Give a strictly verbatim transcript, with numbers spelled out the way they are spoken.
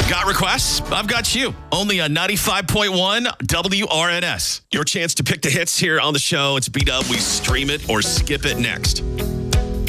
Got requests? I've got you. Only on ninety-five point one W R N S. Your chance to pick the hits here on the show. It's beat up. We stream it or skip it next.